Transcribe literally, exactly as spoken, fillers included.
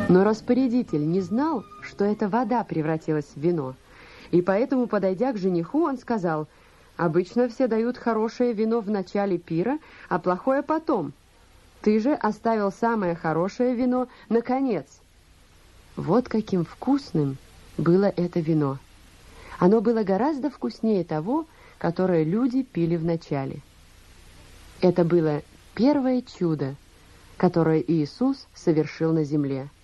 Но распорядитель не знал, что эта вода превратилась в вино, и поэтому, подойдя к жениху, он сказал: «Обычно все дают хорошее вино в начале пира, а плохое потом. Ты же оставил самое хорошее вино на конец». Вот каким вкусным было это вино. Оно было гораздо вкуснее того, которое люди пили вначале. Это было первое чудо, которое Иисус совершил на земле.